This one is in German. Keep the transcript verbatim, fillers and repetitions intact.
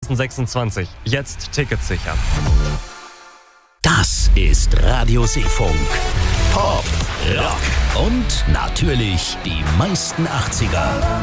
zweitausendsechsundzwanzig. Jetzt Tickets sichern. Das ist Radio Seefunk. Pop, Rock und natürlich die meisten achtziger.